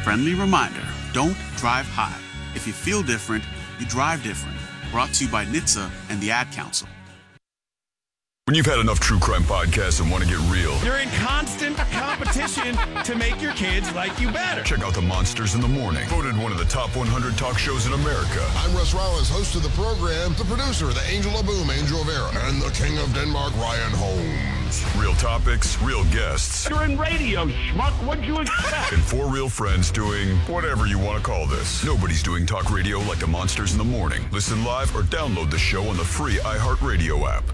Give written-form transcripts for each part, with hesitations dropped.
Friendly reminder, don't drive high. If you feel different, you drive different. Brought to you by NHTSA and the Ad Council. When you've had enough true crime podcasts and want to get real, you're in constant competition to make your kids like you better. Check out The Monsters in the Morning, voted one of the top 100 talk shows in America. I'm Russ Rollins, host of the program, the producer, the Angel of Boom, Angel of Era, and the King of Denmark, Ryan Holmes. Real topics, real guests. You're in radio, schmuck. What'd you expect? And four real friends doing whatever you want to call this. Nobody's doing talk radio like The Monsters in the Morning. Listen live or download the show on the free iHeartRadio app.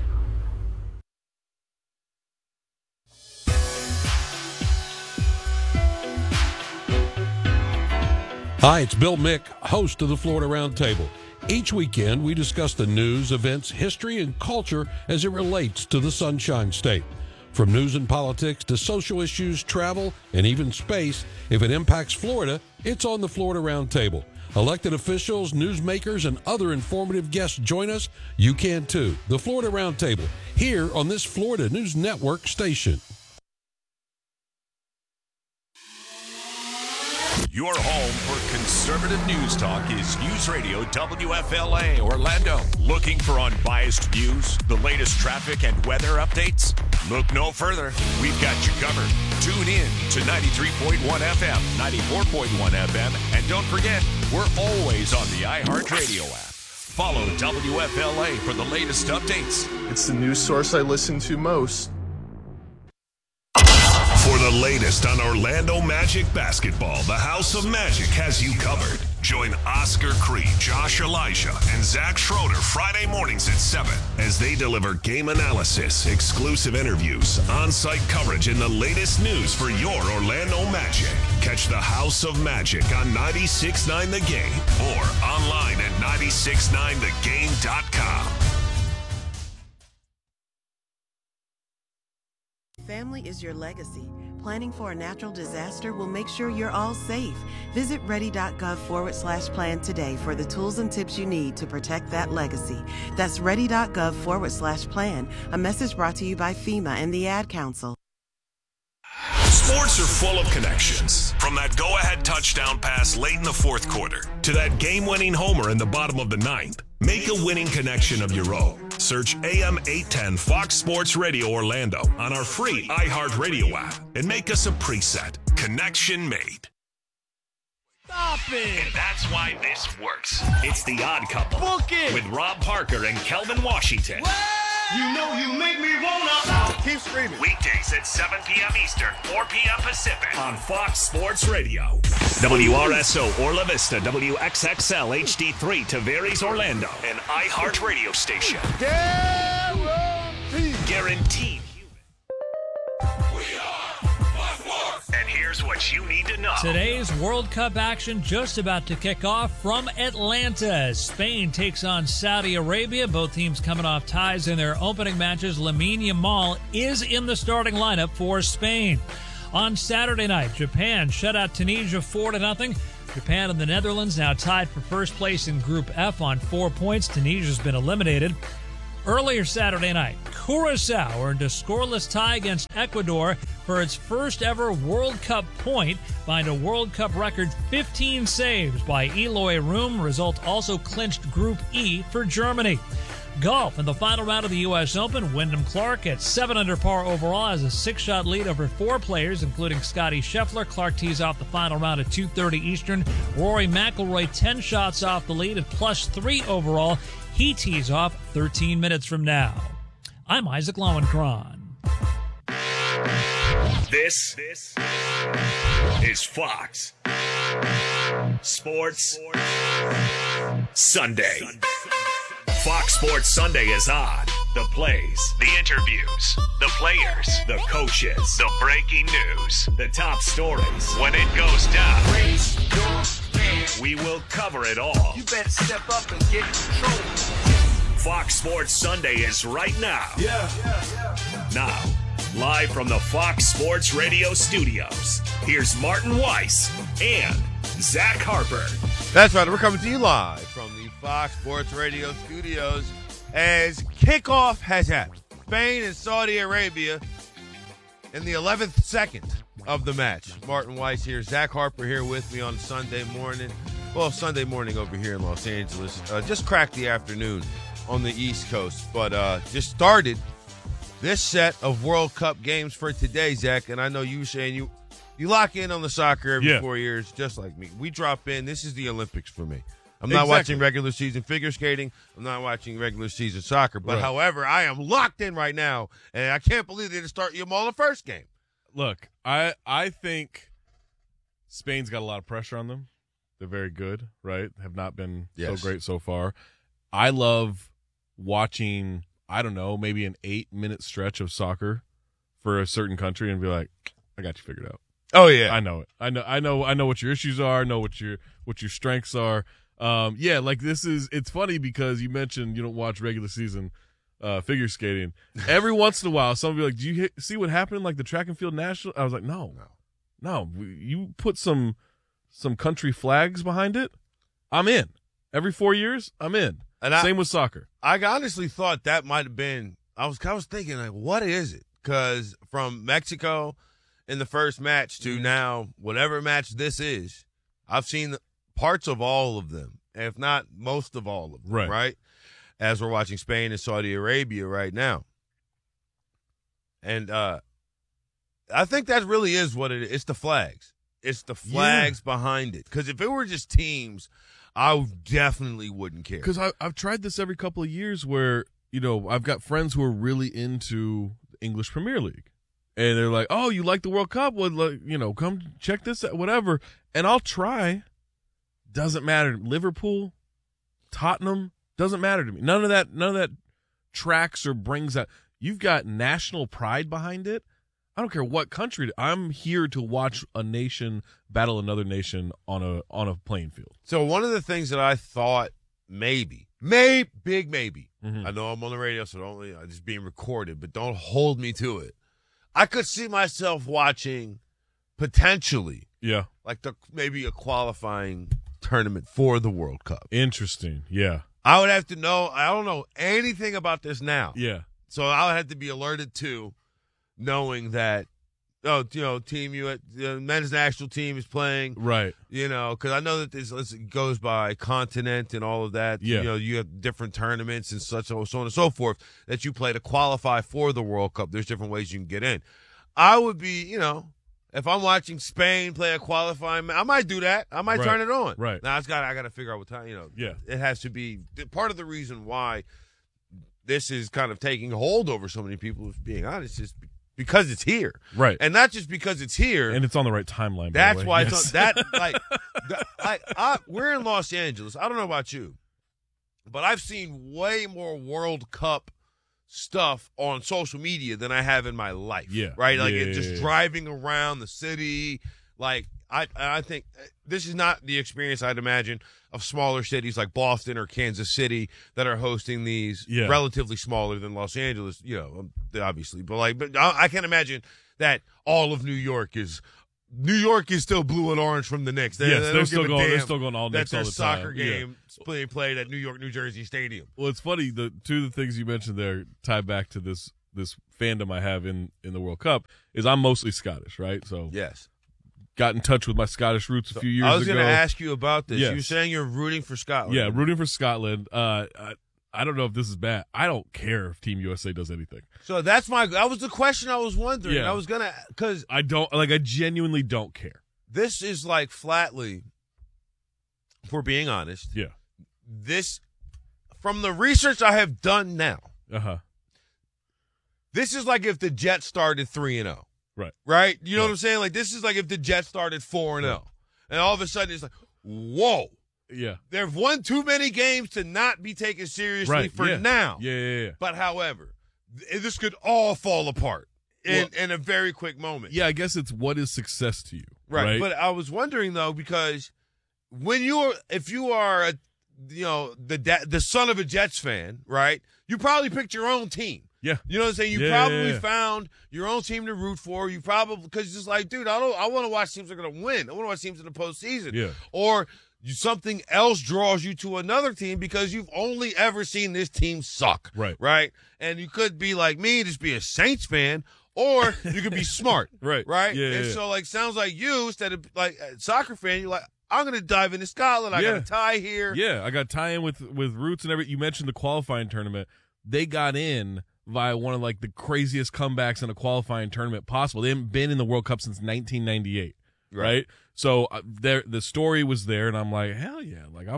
Hi, it's Bill Mick, host of the Florida Roundtable. Each weekend, we discuss the news, events, history, and culture as it relates to the Sunshine State. From news and politics to social issues, travel, and even space, if it impacts Florida, it's on the Florida Roundtable. Elected officials, newsmakers, and other informative guests join us. You can too. The Florida Roundtable, here on this Florida News Network station. Your home for conservative news talk is News Radio WFLA Orlando. Looking for unbiased views, the latest traffic and weather updates? Look no further. We've got you covered. Tune in to 93.1 FM, 94.1 FM, and don't forget, we're always on the iHeartRadio app. Follow WFLA for the latest updates. It's the news source I listen to most. For the latest on Orlando Magic basketball, the House of Magic has you covered. Join Oscar Creed, Josh Elijah, and Zach Schroeder Friday mornings at 7 as they deliver game analysis, exclusive interviews, on-site coverage, and the latest news for your Orlando Magic. Catch the House of Magic on 96.9 The Game or online at 969thegame.com. Family is your legacy. Planning for a natural disaster will make sure you're all safe. Visit ready.gov/plan today for the tools and tips you need to protect that legacy. That's ready.gov/plan. A message brought to you by FEMA and the Ad Council. Sports are full of connections. From that go-ahead touchdown pass late in the fourth quarter to that game-winning homer in the bottom of the ninth, make a winning connection of your own. Search AM 810 Fox Sports Radio Orlando on our free iHeartRadio app and make us a preset. Connection made. Stop it! And that's why this works. It's The Odd Couple. Book it! With Rob Parker and Kelvin Washington. What? You know you make me wanna... Keep screaming. Weekdays at 7 p.m. Eastern, 4 p.m. Pacific on Fox Sports Radio. WRSO Orla Vista, WXXL HD3 Tavares Orlando, an iHeart radio station. Guaranteed. And here's what you need to know. Today's World Cup action just about to kick off from Atlanta. Spain takes on Saudi Arabia. Both teams coming off ties in their opening matches. Lamine Yamal is in the starting lineup for Spain. On Saturday night, Japan shut out Tunisia 4-0. Japan and the Netherlands now tied for first place in Group F on 4 points. Tunisia's been eliminated. Earlier Saturday night, Curaçao earned a scoreless tie against Ecuador for its first ever World Cup point behind a World Cup record 15 saves by Eloy Room. Result also clinched Group E for Germany. Golf in the final round of the U.S. Open. Wyndham Clark at 7 under par overall has a 6-shot lead over 4 players, including Scottie Scheffler. Clark tees off the final round at 2:30 Eastern. Rory McIlroy 10 shots off the lead at +3 overall. He tees off 13 minutes from now. I'm Isaac Lowenkron. This is Fox Sports Sunday. Fox Sports Sunday is on. The plays, the interviews, the players, the coaches, the breaking news, the top stories. When it goes down, we will cover it all. You better step up and get in control. Fox Sports Sunday is right now. Now, live from the Fox Sports Radio studios, here's Martin Weiss and Zach Harper. That's right. We're coming to you live from the Fox Sports Radio studios as kickoff has happened. Spain and Saudi Arabia in the 11th second of the match. Martin Weiss here. Zach Harper here with me on Sunday morning. Well, Sunday morning over here in Los Angeles. Just cracked the afternoon on the East Coast. But just started this set of World Cup games for today, Zach. And I know you were saying you lock in on the soccer every 4 years, just like me. We drop in. This is the Olympics for me. I'm not watching regular season figure skating. I'm not watching regular season soccer. But, however, I am locked in right now, and I can't believe they didn't start Yamal the first game. Look, I think Spain's got a lot of pressure on them. They're very good, right? Have not been so great so far. I love watching, I don't know, maybe an 8-minute stretch of soccer for a certain country and be like, I got you figured out. Oh, yeah. I know it. I know what your issues are. I know what your strengths are. It's funny because you mentioned you don't watch regular season figure skating. Every once in a while, somebody will be like, do you see what happened in like the track and field national? I was like, no. You put some country flags behind it, I'm in. Every 4 years, I'm in. And same with soccer. I honestly thought that might have been, I was thinking, like, what is it? Because from Mexico in the first match to now, whatever match this is, I've seen parts of all of them, if not most of all of them, right? As we're watching Spain and Saudi Arabia right now. And I think that really is what it is. It's the flags. It's the flags behind it. Because if it were just teams, I definitely wouldn't care. Because I've tried this every couple of years where, I've got friends who are really into the English Premier League. And they're like, oh, you like the World Cup? Well, come check this out, whatever. And I'll try. Doesn't matter. Liverpool, Tottenham, doesn't matter to me. None of that tracks or brings out. You've got national pride behind it. I don't care what country. I'm here to watch a nation battle another nation on a playing field. So one of the things that I thought maybe, I know I'm on the radio, so I'm just being recorded, but don't hold me to it. I could see myself watching potentially, like maybe a qualifying tournament for the World Cup. Interesting, yeah. I would have to know. I don't know anything about this now. Yeah. So I would have to be alerted to knowing that, the men's national team is playing. Right. Because I know that this goes by continent and all of that. Yeah. You have different tournaments and so on and so forth that you play to qualify for the World Cup. There's different ways you can get in. I would be, if I'm watching Spain play a qualifying, I might do that. I might turn it on. Right. Now I got to figure out what time. It has to be part of the reason why this is kind of taking hold over so many people. If being honest, is because it's here, right? And not just because it's here, and it's on the right timeline. That's why it's on that. We're in Los Angeles. I don't know about you, but I've seen way more World Cup stuff on social media than I have in my life. Yeah. Right? Like yeah, just driving around the city. Like I think this is not the experience I'd imagine of smaller cities like Boston or Kansas City that are hosting these relatively smaller than Los Angeles, obviously. But I can't imagine that all of New York is still blue and orange from the Knicks. They're still going all Knicks all the time. That their soccer game being played at New York, New Jersey Stadium. Well, it's funny. The two of the things you mentioned there tie back to this fandom I have in the World Cup is I'm mostly Scottish, right? So yes. Got in touch with my Scottish roots a few years ago. I was going to ask you about this. Yes. You're saying you're rooting for Scotland. Yeah, rooting for Scotland. I don't know if this is bad. I don't care if Team USA does anything. So that was the question I was wondering. Yeah. I was going to, because I genuinely don't care. This is like flatly, if we're being honest. Yeah. This, from the research I have done now, this is like if the Jets started 3-0. Right? You know what I'm saying? Like, this is like if the Jets started 4-0. And all of a sudden, it's like, whoa. Yeah. They've won too many games to not be taken seriously for now. Yeah. But, however, this could all fall apart in a very quick moment. Yeah, I guess it's what is success to you. Right. But I was wondering, though, because if you are the son of a Jets fan, right, you probably picked your own team. Yeah. You know what I'm saying? You probably found your own team to root for. You probably, because it's just like, dude, I want to watch teams that are going to win. I want to watch teams in the postseason. Yeah. Or something else draws you to another team because you've only ever seen this team suck. Right. Right? And you could be like me, just be a Saints fan, or you could be smart. Right. Yeah, and yeah. so, like, sounds like you, instead of, like, a soccer fan, you're like, I'm going to dive into Scotland. I got a tie here. Yeah, I got tie in with roots and everything. You mentioned the qualifying tournament. They got in via one of, like, the craziest comebacks in a qualifying tournament possible. They haven't been in the World Cup since 1998, right? So the story was there, and I'm like, hell yeah, like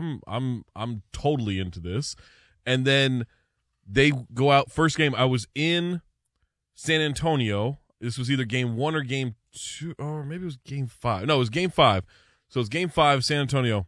I'm totally into this. And then they go out first game. I was in San Antonio. This was either game 1 or game 2, or maybe it was game 5. No, it was game 5. So it's game 5, San Antonio,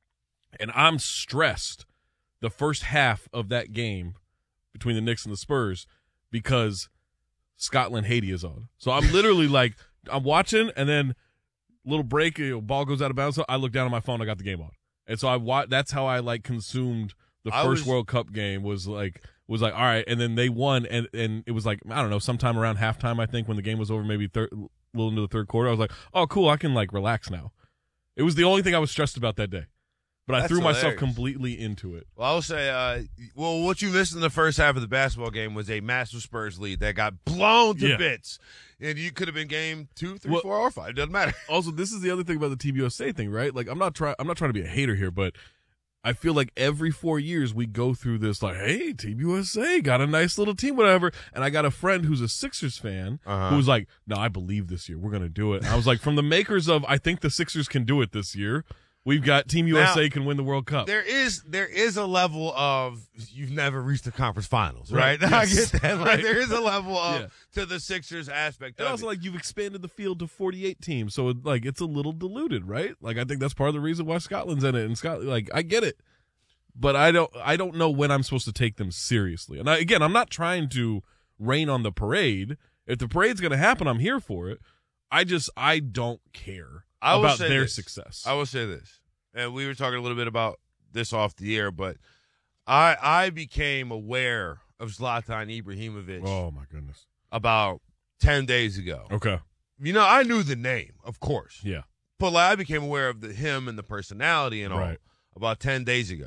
and I'm stressed the first half of that game between the Knicks and the Spurs because Scotland-Haiti is on. So I'm literally like, I'm watching, and then little break, ball goes out of bounds. So I look down at my phone, I got the game on. And so that's how I, like, consumed the first World Cup game was like, all right, and then they won, and it was like, I don't know, sometime around halftime, I think, when the game was over, maybe a little into the third quarter, I was like, oh, cool, I can, like, relax now. It was the only thing I was stressed about that day. But I threw myself completely into it. Well, I will say, what you missed in the first half of the basketball game was a massive Spurs lead that got blown to bits. And you could have been game 2, 3, 4, or 5. It doesn't matter. Also, this is the other thing about the Team USA thing, right? Like, I'm not trying to be a hater here, but I feel like every 4 years we go through this, like, hey, Team USA got a nice little team, whatever. And I got a friend who's a Sixers fan who was like, no, I believe this year. We're going to do it. And I was like, from the makers of I think the Sixers can do it this year, we've got Team USA can win the World Cup. There is a level of you've never reached the conference finals, right? Yes. I get that. Like, Right. there is a level of to the Sixers aspect. And of also, it. like, you've expanded the field to 48 teams, so like it's a little diluted, right? Like, I think that's part of the reason why Scotland's in it. And Scotland, like, I get it, but I don't know when I'm supposed to take them seriously. And I'm not trying to rain on the parade. If the parade's going to happen, I'm here for it. I don't care about their success. I will say this, and we were talking a little bit about this off the air, but I became aware of Zlatan Ibrahimovic. Oh my goodness! About 10 days ago. Okay. You know, I knew the name, of course. Yeah. But like, I became aware of him and the personality and all about 10 days ago.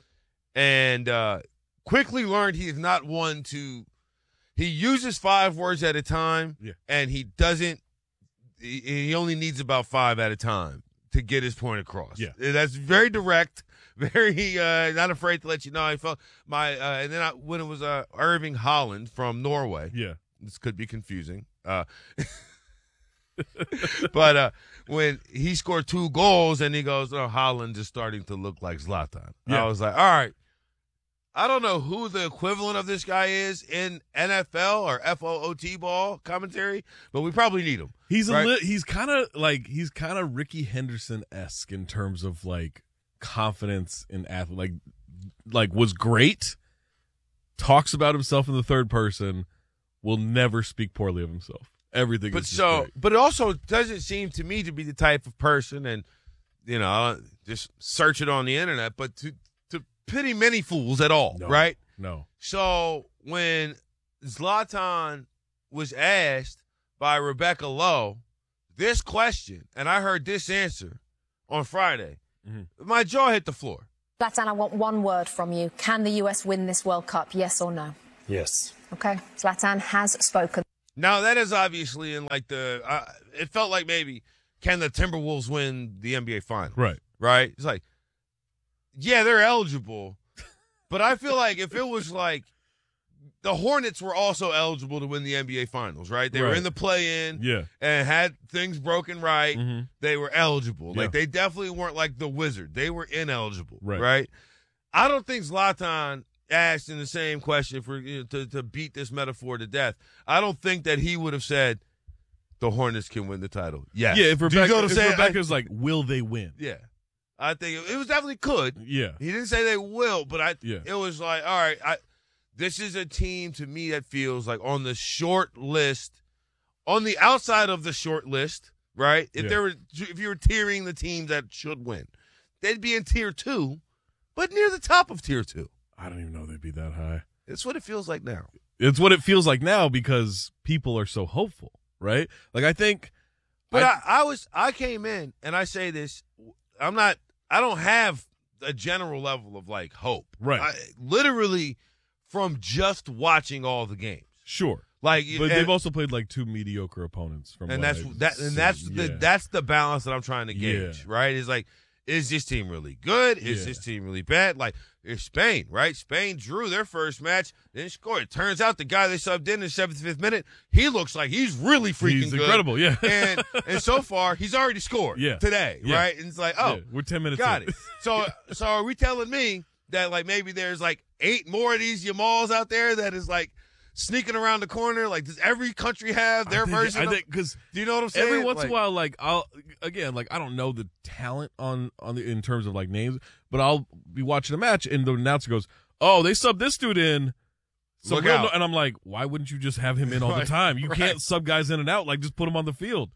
And quickly learned he is not one to – he uses 5 words at a time, and he doesn't – he only needs about 5 at a time to get his point across. Yeah. That's very direct, very not afraid to let you know. I felt and then when it was Irving Haaland from Norway. Yeah. This could be confusing. But when he scored 2 goals and he goes, oh, Haaland is starting to look like Zlatan. Yeah. I was like, all right. I don't know who the equivalent of this guy is in NFL or FOOT ball commentary, but we probably need him. He's right? He's kind of Ricky Henderson-esque in terms of, like, confidence in athlete. Like was great, talks about himself in the third person, will never speak poorly of himself. Everything is great. But it also doesn't seem to me to be the type of person, and, you know, just search it on the internet, but to pity many fools at all, right? No. So when Zlatan was asked by Rebecca Lowe this question, and I heard this answer on Friday, my jaw hit the floor. Zlatan, I want one word from you. Can the U.S. win this World Cup, yes or no? Yes. Okay. Zlatan has spoken. Now, that is obviously in like it felt like maybe, can the Timberwolves win the NBA Finals? Right. Right? It's like, yeah, they're eligible, but I feel like if it was like the Hornets were also eligible to win the NBA Finals, right? They were in the play-in and had things broken right. Mm-hmm. They were eligible. Yeah. Like, they definitely weren't like the Wizard. They were ineligible, Right. right? I don't think Zlatan asked in the same question for to beat this metaphor to death. I don't think that he would have said the Hornets can win the title. Yes. Yeah, if Rebecca's Rebecca's like, will they win? Yeah. I think it was definitely could. Yeah. He didn't say they will, but Yeah. it was like, all right, this is a team to me that feels like on the short list, on the outside of the short list, right? If you were tiering the teams that should win, they'd be in tier 2, but near the top of tier 2. I don't even know they'd be that high. It's what it feels like now. It's what it feels like now because people are so hopeful, right? Like, I think. But I came in and I say this, I don't have a general level of like hope. Right. Literally from just watching all the games. Sure. Like, but they've also played like 2 mediocre opponents from. And that's the balance that I'm trying to gauge. Right? Is like, is this team really good? Is this team really bad? Like, it's Spain, right? Spain drew their first match, then scored. It turns out the guy they subbed in the 75th minute, he looks like he's really freaking he's good. Incredible, yeah. and so far, he's already scored today, right? And it's like, we're 10 minutes got in. it. So are we telling me that, like, maybe there's like 8 more of these Yamals out there that is like sneaking around the corner? Like, does every country have their version? I think because do you know what I'm saying? Every once in a while, like I don't know the talent on in terms of like names, but I'll be watching a match and the announcer goes, "Oh, they subbed this dude in." Look out. And I'm like, why wouldn't you just have him in all the time? You can't sub guys in and out. Like, just put him on the field.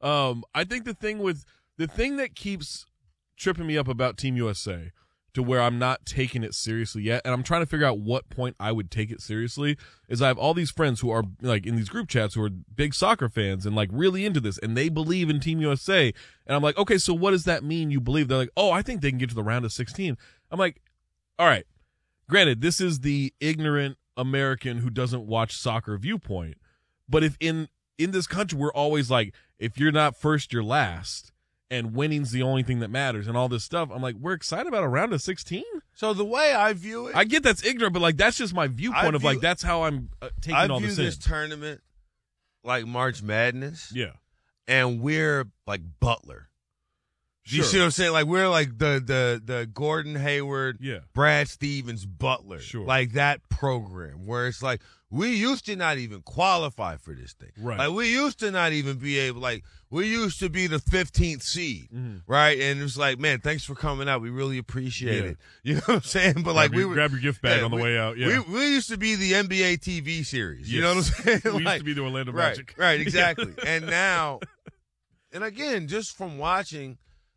I think the thing that keeps tripping me up about Team USA to where I'm not taking it seriously yet, and I'm trying to figure out what point I would take it seriously, is I have all these friends who are like in these group chats who are big soccer fans and like really into this, and they believe in Team USA. And I'm like, okay, so what does that mean you believe? They're like, oh, I think they can get to the round of 16. I'm like, all right, granted, this is the ignorant American who doesn't watch soccer viewpoint, but if in this country we're always like, if you're not first, you're last, and winning's the only thing that matters and all this stuff, I'm like, we're excited about a round of 16? So the way I view it, I get that's ignorant, but like that's just my viewpoint of like that's how I'm taking all this in. I view this tournament like March Madness. Yeah. And we're like Butler. You see what I'm saying? Like, we're like the Gordon Hayward, Brad Stevens Butler. Sure. Like that program where it's like, we used to not even qualify for this thing. Right. Like, we used to not even be able, like, we used to be the 15th seed, right? And it was like, man, thanks for coming out. We really appreciate it. You know what I'm saying? But like, grab your gift bag on the way out. Yeah. We used to be the NBA TV series. You know what I'm saying? We used to be the Orlando Magic. Right, exactly. And now, and again, just from watching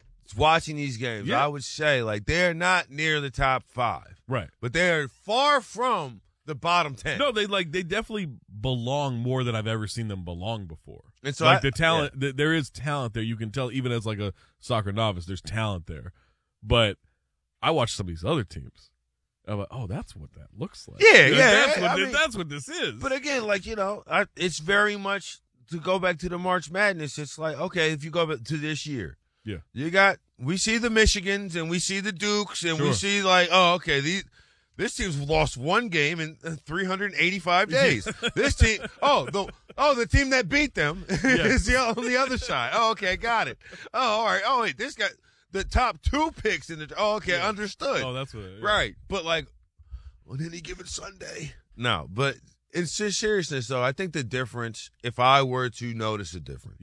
these games, I would say, like, they're not near the top 5. Right. But they're far from the bottom 10. No, they definitely belong more than I've ever seen them belong before. And so like the talent, there is talent there. You can tell even as like a soccer novice, there's talent there. But I watch some of these other teams. I'm like, oh, that's what that looks like. That's what this is. But again, like, you know, it's very much to go back to the March Madness. It's like, okay, if you go back to this year, we see the Michigans and we see the Dukes and we see like, oh, okay, this team's lost one game in 385 days. This team, the team that beat them is on the other side. Oh, okay, got it. Oh, all right. Oh, wait, this guy, the top 2 picks in the. Oh, okay, understood. Oh, that's what. Right, but like, on any given Sunday, no. But in seriousness, though, I think the difference, if I were to notice a difference,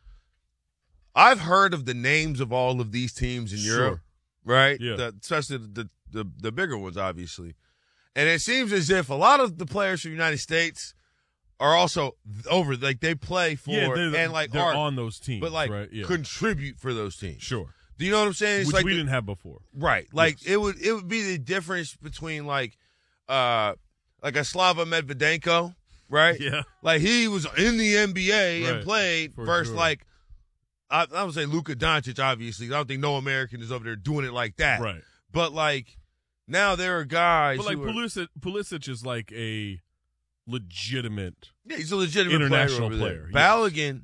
I've heard of the names of all of these teams in Europe, right? Yeah, especially the bigger ones, obviously. And it seems as if a lot of the players from the United States are also over, like they play for and like they're on those teams, but like right? contribute for those teams. Sure. Do you know what I'm saying? It's Which like we didn't have before. Right. Like it would be the difference between like a Slava Medvedenko, right? Yeah. Like he was in the NBA and played versus like I would say Luka Doncic, obviously. I don't think no American is over there doing it like that. Right. But like now there are guys. But like Pulisic is like a legitimate. Yeah, he's a legitimate international player. Balogun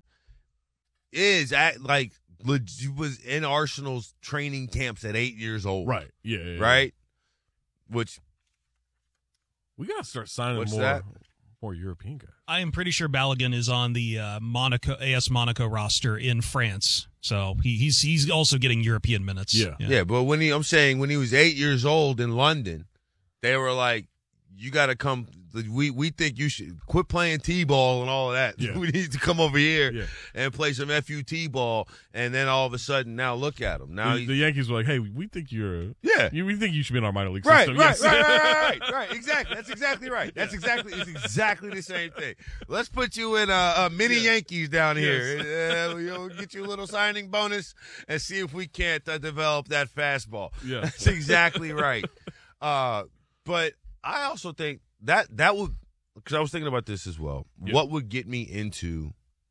is was in Arsenal's training camps at 8 years old. Right. Yeah. Right. Which we gotta start signing more European guys. I am pretty sure Balogun is on the AS Monaco roster in France, so he's also getting European minutes. Yeah. But when he was 8 years old in London, they were like, "You got to come. We think you should quit playing T-ball and all of that. Yeah. We need to come over here and play some FUT ball." And then all of a sudden, now look at him. Now the Yankees were like, "Hey, we think we think you should be in our minor league right, system." Right. Exactly. That's exactly right. It's exactly the same thing. Let's put you in a mini Yankees down here. We'll get you a little signing bonus and see if we can't develop that fastball. Yeah, that's exactly right. But I also think that would, because I was thinking about this as well. Yeah. What would get me into,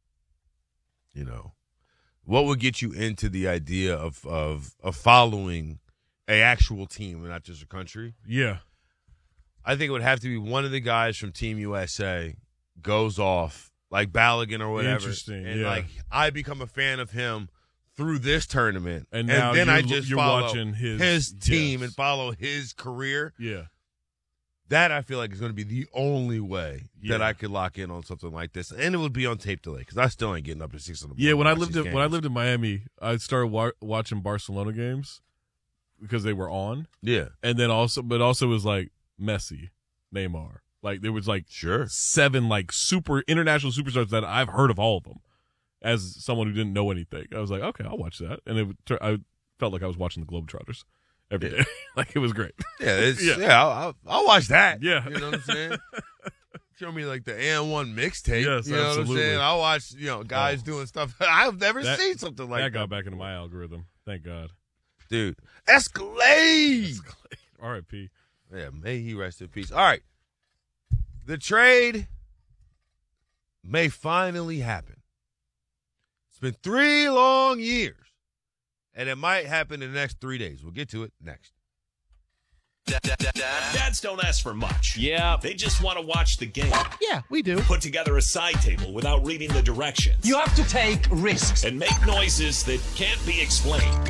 what would get you into the idea of following a actual team and not just a country? Yeah. I think it would have to be one of the guys from Team USA goes off, like Balogun or whatever. Interesting, and yeah. like I become a fan of him through this tournament, and now then I just you're follow watching his team yes. and follow his career. Yeah, that I feel like is going to be the only way that I could lock in on something like this, and it would be on tape delay because I still ain't getting up at 6 in the morning. Yeah, when I lived in Miami, I started watching Barcelona games because they were on. Yeah, and then also it was like Messi, Neymar. Like there was like 7 like super international superstars that I've heard of all of them. As someone who didn't know anything, I was like, okay, I'll watch that, and I felt like I was watching the Globetrotters every day. Like it was great. Yeah, I'll watch that. Yeah, you know what I'm saying. Show me like the AN1 mixtape. Yes, you know absolutely. what I'm saying. I'll watch guys doing stuff. I've never seen something like that. That got back into my algorithm. Thank God, dude. Escalade. R.I.P. Yeah, may he rest in peace. All right, the trade may finally happen. It's been 3 long years, and it might happen in the next 3 days. We'll get to it next. Dads don't ask for much. Yeah. They just want to watch the game. Yeah, we do. Put together a side table without reading the directions. You have to take risks. And make noises that can't be explained.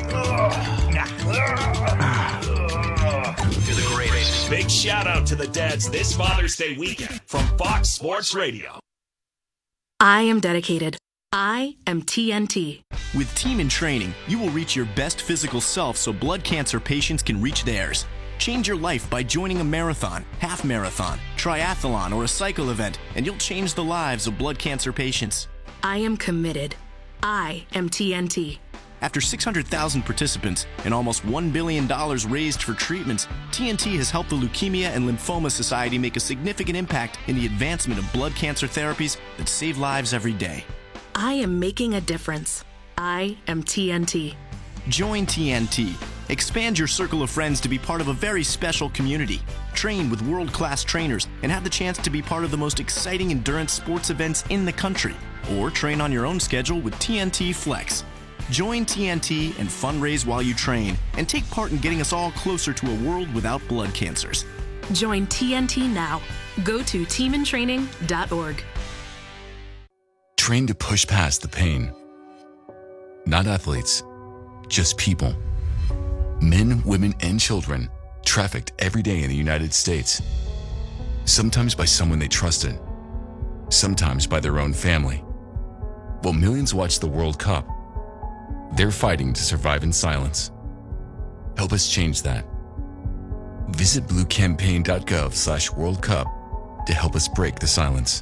You're the greatest. Big shout out to the dads this Father's Day weekend from Fox Sports Radio. I am dedicated. I am TNT. With Team in Training, you will reach your best physical self so blood cancer patients can reach theirs. Change your life by joining a marathon, half marathon, triathlon, or a cycle event, and you'll change the lives of blood cancer patients. I am committed. I am TNT. After 600,000 participants and almost $1 billion raised for treatments, TNT has helped the Leukemia and Lymphoma Society make a significant impact in the advancement of blood cancer therapies that save lives every day. I am making a difference. I am TNT. Join TNT. Expand your circle of friends to be part of a very special community. Train with world-class trainers and have the chance to be part of the most exciting endurance sports events in the country. Or train on your own schedule with TNT Flex. Join TNT and fundraise while you train and take part in getting us all closer to a world without blood cancers. Join TNT now. Go to teamintraining.org. Train to push past the pain. Not athletes, just people. Men, women, and children trafficked every day in the United States. Sometimes by someone they trusted, sometimes by their own family. While millions watch the World Cup, they're fighting to survive in silence. Help us change that. Visit bluecampaign.gov/World Cup to help us break the silence.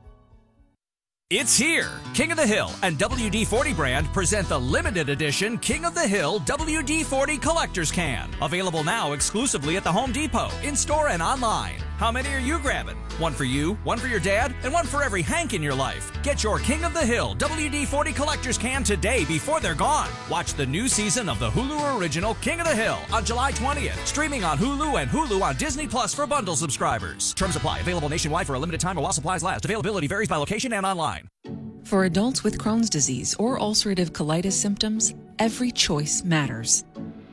It's here! King of the Hill and WD-40 brand present the limited edition King of the Hill WD-40 Collector's Can. Available now exclusively at the Home Depot, in-store and online. How many are you grabbing? One for you, one for your dad, and one for every Hank in your life. Get your King of the Hill WD-40 Collector's Can today before they're gone. Watch the new season of the Hulu original King of the Hill on July 20th. Streaming on Hulu and Hulu on Disney Plus for bundle subscribers. Terms apply. Available nationwide for a limited time or while supplies last. Availability varies by location and online. For adults with Crohn's disease or ulcerative colitis symptoms, every choice matters.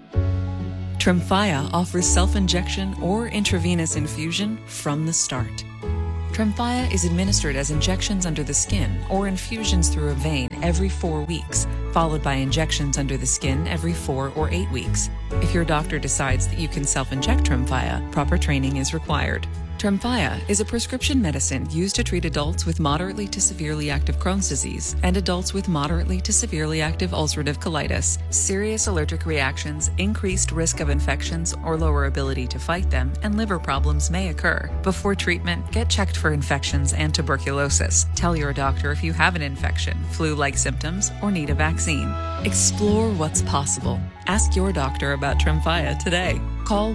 Tremfya offers self-injection or intravenous infusion from the start. Tremfya is administered as injections under the skin or infusions through a vein every 4 weeks, followed by injections under the skin every 4 or 8 weeks. If your doctor decides that you can self-inject Tremfya, proper training is required. Tremfya is a prescription medicine used to treat adults with moderately to severely active Crohn's disease and adults with moderately to severely active ulcerative colitis. Serious allergic reactions, increased risk of infections or lower ability to fight them, and liver problems may occur. Before treatment, get checked for infections and tuberculosis. Tell your doctor if you have an infection, flu-like symptoms, or need a vaccine. Explore what's possible. Ask your doctor about Tremfya today. Call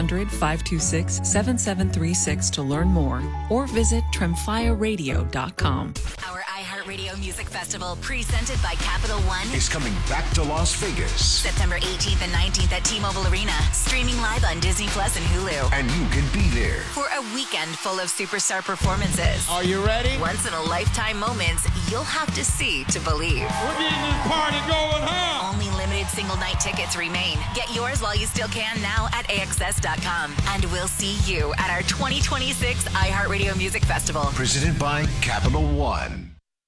1-800-526-7736 to learn more or visit tremfyaradio.com. Our iHeartRadio Music Festival, presented by Capital One, is coming back to Las Vegas. September 18th and 19th at T-Mobile Arena, streaming live on Disney Plus and Hulu. And you can be there for a weekend full of superstar performances. Are you ready? Once-in-a-lifetime moments you'll have to see to believe. We're getting this party going, huh? Only limited single night tickets remain. Get yours while you still can now at AXS.com. And we'll see you at our 2026 iHeartRadio Music Festival. Presented by Capital One.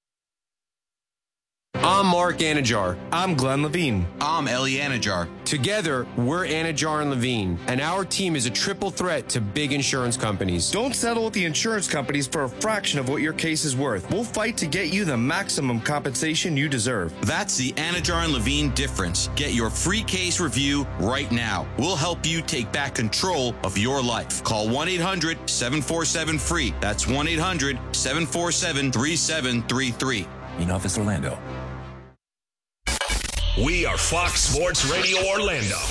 I'm Mark Anajar. I'm Glenn Levine. I'm Ellie Anajar. Together, we're Anajar and Levine, and our team is a triple threat to big insurance companies. Don't settle with the insurance companies for a fraction of what your case is worth. We'll fight to get you the maximum compensation you deserve. That's the Anajar and Levine difference. Get your free case review right now. We'll help you take back control of your life. Call 1-800-747-FREE. That's 1-800-747-3733. In Office Orlando. We are Fox Sports Radio Orlando.